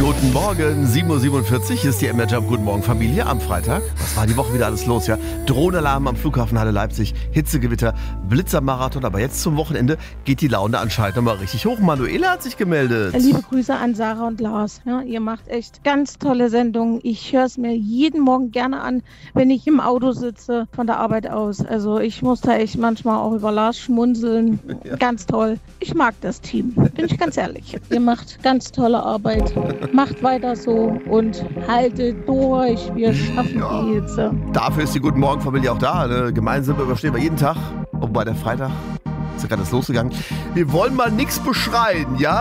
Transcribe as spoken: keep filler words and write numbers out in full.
Guten Morgen, sieben Uhr siebenundvierzig, hier ist die M R Jump. Guten Morgen, Familie am Freitag. Was war die Woche wieder alles los, ja? Drohnenalarm am Flughafen Halle Leipzig, Hitzegewitter, Blitzermarathon. Aber jetzt zum Wochenende geht die Laune anscheinend nochmal richtig hoch. Manuela hat sich gemeldet. Liebe Grüße an Sarah und Lars. Ja, ihr macht echt ganz tolle Sendungen. Ich höre es mir jeden Morgen gerne an, wenn ich im Auto sitze von der Arbeit aus. Also ich muss da echt manchmal auch über Lars schmunzeln. Ja. Ganz toll. Ich mag das Team, bin ich ganz ehrlich. Ihr macht ganz tolle Arbeit. Macht weiter so und haltet durch. Wir schaffen ja. die Hitze. Dafür ist die Guten Morgen Familie auch da. Ne? Gemeinsam überstehen wir jeden Tag. Wobei der Freitag ist ja gerade losgegangen. Wir wollen mal nichts beschreien, ja?